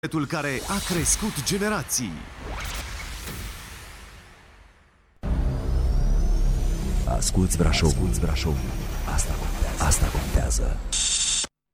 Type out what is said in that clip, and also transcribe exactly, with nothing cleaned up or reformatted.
care a crescut generații. Asculți Brașov, Brașov. Asta contează. Asta contează.